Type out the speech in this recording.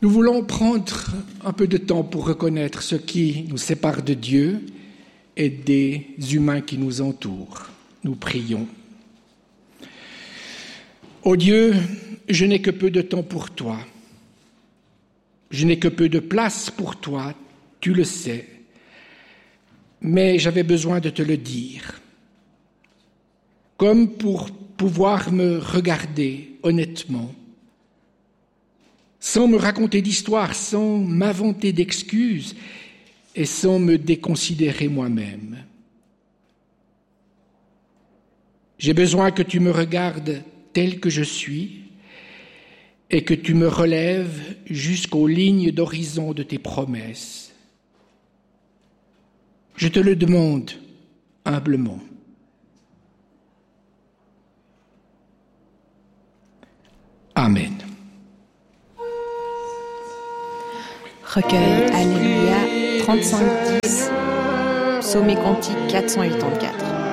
Nous voulons prendre un peu de temps pour reconnaître ce qui nous sépare de Dieu et des humains qui nous entourent. Nous prions. Ô Dieu, je n'ai que peu de temps pour toi. Je n'ai que peu de place pour toi, tu le sais. Mais j'avais besoin de te le dire. Comme pour pouvoir me regarder honnêtement, sans me raconter d'histoire, sans m'inventer d'excuses et sans me déconsidérer moi-même. J'ai besoin que tu me regardes tel que je suis et que tu me relèves jusqu'aux lignes d'horizon de tes promesses. Je te le demande humblement. Amen. Recueil Alléluia 35-10, Psaume et Cantique 484.